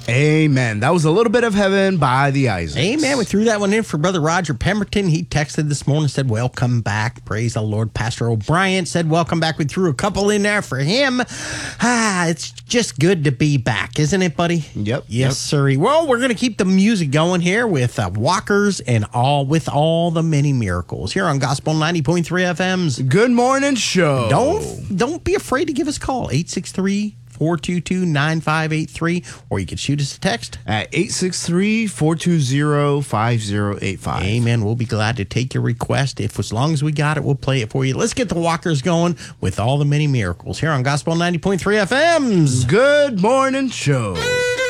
Amen. That was A Little Bit of Heaven by the Isaacs. Amen. We threw that one in for Brother Roger Pemberton. He texted this morning, said, welcome back. Praise the Lord. Pastor O'Brien said, welcome back. We threw a couple in there for him. It's just good to be back, isn't it, buddy? Yep. Yes, sir. Well, we're going to keep the music going here with Walkers and all the many miracles here on Gospel 90.3 FM's Good Morning Show. Don't be afraid to give us a call. 863-422-9583, or you can shoot us a text at 863-420-5085. Amen. We'll be glad to take your request. As long as we got it, we'll play it for you. Let's get the Walkers going with all the many miracles here on Gospel 90.3 FM's Good Morning Show.